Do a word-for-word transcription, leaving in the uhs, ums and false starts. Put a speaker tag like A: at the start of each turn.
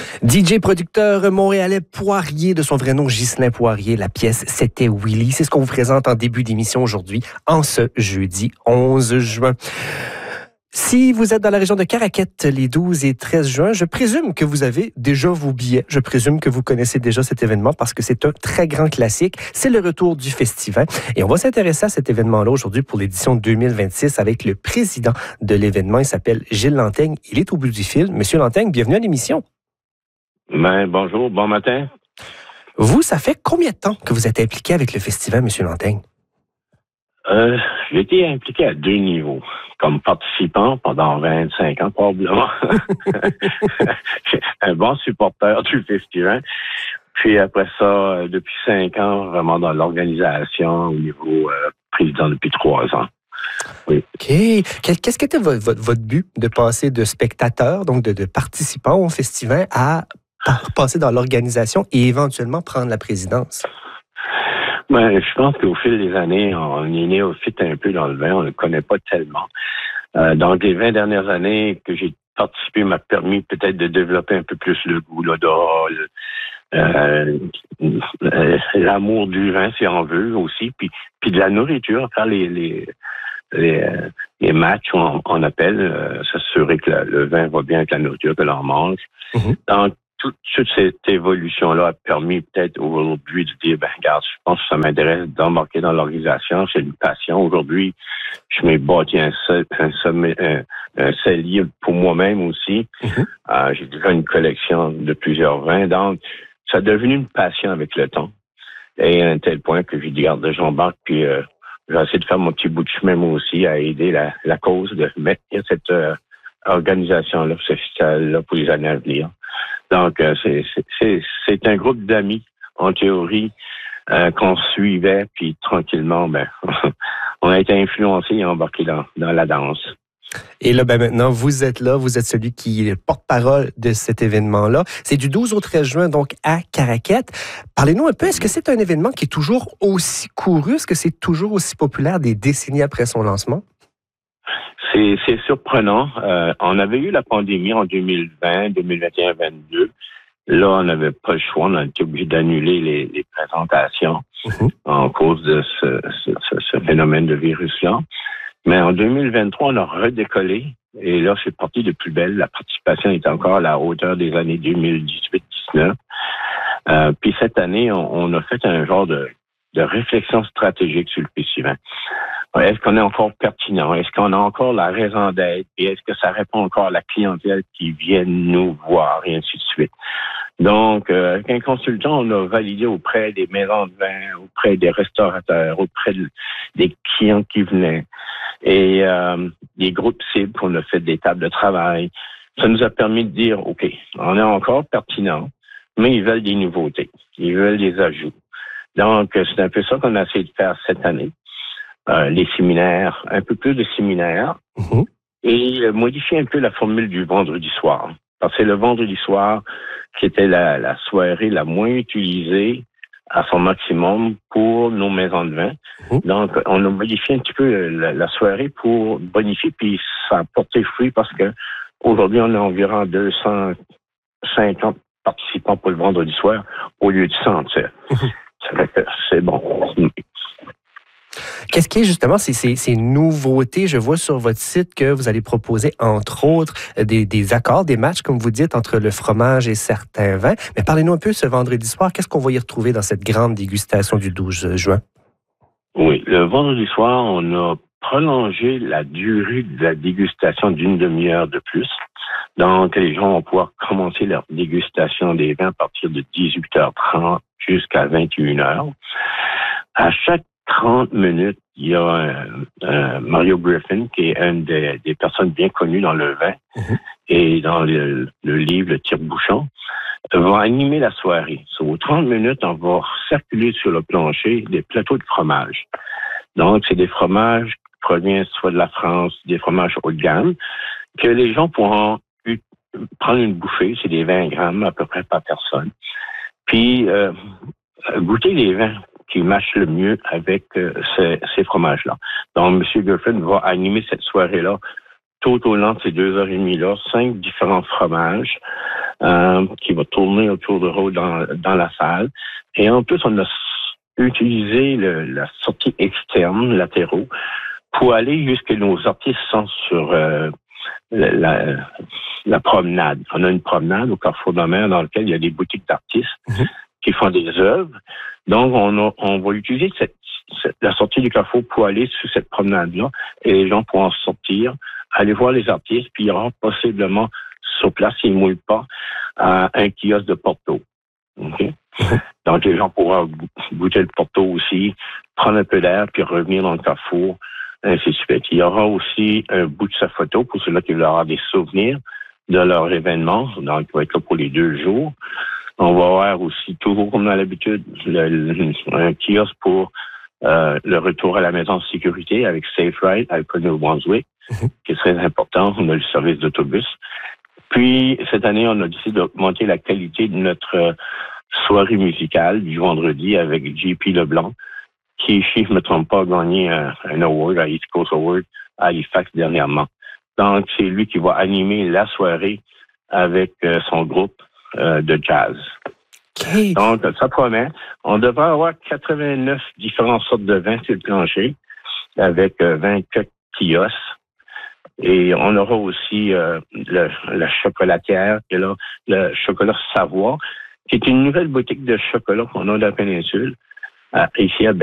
A: D J producteur montréalais Poirier, de son vrai nom Ghislain Poirier. La pièce, c'était Willy. C'est ce qu'on vous présente en début d'émission aujourd'hui, en ce jeudi onze juin. Si vous êtes dans la région de Caraquette les douze et treize juin, je présume que vous avez déjà vos billets. Je présume que vous connaissez déjà cet événement parce que c'est un très grand classique. C'est le retour du festival. Et on va s'intéresser à cet événement-là aujourd'hui pour l'édition deux mille vingt-six avec le président de l'événement. Il s'appelle Gilles Lanteigne. Il est au bout du fil. Monsieur Lanteigne, bienvenue à l'émission.
B: Ben, bonjour, bon matin.
A: Vous, ça fait combien de temps que vous êtes impliqué avec le festival, Monsieur Lanteigne?
B: Euh, j'ai été impliqué à deux niveaux. Comme participant pendant vingt-cinq ans, probablement. Un bon supporter du festival. Puis après ça, depuis cinq ans, vraiment dans l'organisation au niveau euh, président depuis trois ans. Oui.
A: OK. Qu'est-ce qu'était votre, votre, votre but de passer de spectateur, donc de, de participant au festival, à passer dans l'organisation et éventuellement prendre la présidence?
B: Ben, je pense qu'au fil des années, on est néophyte un peu dans le vin, on ne le connaît pas tellement. Euh, donc, les vingt dernières années que j'ai participé m'a permis peut-être de développer un peu plus le goût, l'odorat, le, euh, euh, l'amour du vin, si on veut, aussi, puis, puis de la nourriture, faire les, les, les, les matchs, on, on appelle, euh, s'assurer que la, le vin va bien avec la nourriture que l'on mange. Mm-hmm. Donc, Toute, toute cette évolution-là a permis peut-être aujourd'hui de dire, ben regarde, je pense que ça m'intéresse d'embarquer dans l'organisation, c'est une passion. Aujourd'hui, je m'ai bâti un, un, un, un cellier pour moi-même aussi. Mm-hmm. Euh, j'ai déjà une collection de plusieurs vins, donc ça a devenu une passion avec le temps. Et à un tel point que j'ai dit, regarde, j'embarque, puis euh, j'ai essayé de faire mon petit bout de chemin moi aussi à aider la, la cause de mettre cette euh, organisation-là, ce festival-là pour les années à venir. Donc, euh, c'est, c'est, c'est un groupe d'amis, en théorie, euh, qu'on suivait, puis tranquillement, ben, on a été influencés et embarqués dans, dans la danse.
A: Et là, ben maintenant, vous êtes là, vous êtes celui qui est porte-parole de cet événement-là. C'est du douze au treize juin, donc, à Caraquette. Parlez-nous un peu, est-ce que c'est un événement qui est toujours aussi couru? Est-ce que c'est toujours aussi populaire des décennies après son lancement?
B: C'est, c'est surprenant. Euh, on avait eu la pandémie en deux mille vingt, deux mille vingt et un, deux mille vingt-deux. Là, on n'avait pas le choix. On a été obligé d'annuler les, les présentations mm-hmm. en cause de ce, ce, ce, ce phénomène de virus-là. Mais en deux mille vingt-trois, on a redécollé. Et là, c'est parti de plus belle. La participation est encore à la hauteur des années deux mille dix-huit dix-neuf. Euh, puis cette année, on, on a fait un genre de, de réflexion stratégique sur le festival. Est-ce qu'on est encore pertinent? Est-ce qu'on a encore la raison d'être? Et est-ce que ça répond encore à la clientèle qui vient nous voir et ainsi de suite? Donc, euh, avec un consultant, on a validé auprès des maisons de vin, auprès des restaurateurs, auprès de, des clients qui venaient et euh, des groupes cibles qu'on a fait des tables de travail. Ça nous a permis de dire, OK, on est encore pertinent, mais ils veulent des nouveautés. Ils veulent des ajouts. Donc, c'est un peu ça qu'on a essayé de faire cette année. Euh, les séminaires, un peu plus de séminaires, mmh. et euh, modifier un peu la formule du vendredi soir. Parce que c'est le vendredi soir qui était la, la soirée la moins utilisée à son maximum pour nos maisons de vin. Mmh. Donc, on a modifié un petit peu la, la soirée pour bonifier, puis ça a porté fruit parce que aujourd'hui, on a environ deux cent cinquante participants pour le vendredi soir au lieu de cent. Mmh. Ça fait que c'est bon.
A: Qu'est-ce qui est justement ces, ces, ces nouveautés? Je vois sur votre site que vous allez proposer, entre autres, des, des accords, des matchs, comme vous dites, entre le fromage et certains vins. Mais parlez-nous un peu ce vendredi soir. Qu'est-ce qu'on va y retrouver dans cette grande dégustation du douze juin?
B: Oui, le vendredi soir, on a prolongé la durée de la dégustation d'une demi-heure de plus. Donc, les gens vont pouvoir commencer leur dégustation des vins à partir de dix-huit heures trente jusqu'à vingt et une heures. À chaque trente minutes, il y a un, un Mario Griffin, qui est une des, des personnes bien connues dans le vin mm-hmm. et dans le, le livre Le Tire-Bouchon, va animer la soirée. So, aux trente minutes, on va circuler sur le plancher des plateaux de fromage. Donc, c'est des fromages qui proviennent soit de la France, des fromages haut de gamme, que les gens pourront u- prendre une bouffée, c'est des vingt grammes à peu près par personne, puis euh, goûter les vins qui matchent le mieux avec euh, ces, ces fromages-là. Donc, M. Griffin va animer cette soirée-là tout au long de ces deux heures et demie-là, cinq différents fromages euh, qui va tourner autour de rôle dans, dans la salle. Et en plus, on a utilisé le, la sortie externe, latéraux, pour aller jusqu'à nos artistes sont sur euh, la, la, la promenade. On a une promenade au Carrefour de la Mer dans laquelle il y a des boutiques d'artistes mm-hmm. qui font des œuvres. Donc, on, a, on va utiliser cette, cette, la sortie du Carrefour pour aller sur cette promenade-là et les gens pourront sortir, aller voir les artistes, puis il y aura possiblement sur place, s'ils ne mouillent pas, euh, un kiosque de Porto. Okay? Mm-hmm. Donc, les gens pourront goûter le Porto aussi, prendre un peu d'air, puis revenir dans le Carrefour, ainsi de suite. Il y aura aussi un bout de sa photo pour ceux-là qui veulent avoir des souvenirs de leur événement, donc il va être là pour les deux jours. On va avoir aussi, toujours comme dans l'habitude, le, le, un kiosque pour euh, le retour à la maison de sécurité avec Safe Ride, avec New Brunswick, mm-hmm. qui est très important. On a le service d'autobus. Puis, cette année, on a décidé d'augmenter la qualité de notre euh, soirée musicale du vendredi avec J P Leblanc, qui, si je ne me trompe pas, a gagné un, un award, un East Coast Award à Halifax dernièrement. Donc, c'est lui qui va animer la soirée avec euh, son groupe euh, de jazz. Okay. Donc, ça promet. On devrait avoir quatre-vingt-neuf différentes sortes de vins sur le plancher avec euh, vingt-quatre kiosques. Et on aura aussi euh, le, la chocolatière, et là, le chocolat Savoie, qui est une nouvelle boutique de chocolat qu'on a dans la péninsule, euh, ici à Berlin.